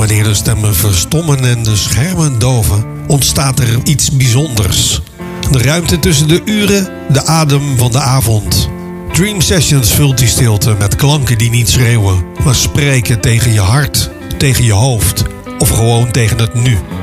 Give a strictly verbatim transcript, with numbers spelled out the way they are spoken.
Wanneer de stemmen verstommen en de schermen doven, ontstaat er iets bijzonders. De ruimte tussen de uren, de adem van de avond. Dream Sessions vult die stilte met klanken die niet schreeuwen, maar spreken tegen je hart, tegen je hoofd of gewoon tegen het nu.